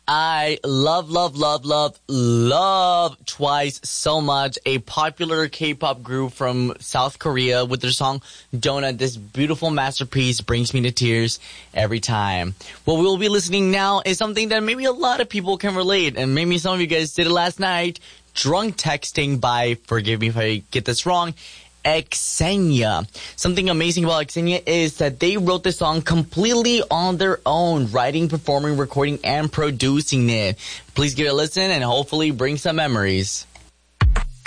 I love Twice so much. A popular K-pop group from South Korea with their song Donut. This beautiful masterpiece brings me to tears every time. What we'll be listening now is something that maybe a lot of people can relate, and maybe some of you guys did it last night. Drunk Texting by, forgive me if I get this wrong, Xenia. Something amazing about Xenia is that they wrote the song completely on their own, writing, performing, recording, and producing it. Please give it a listen and hopefully bring some memories.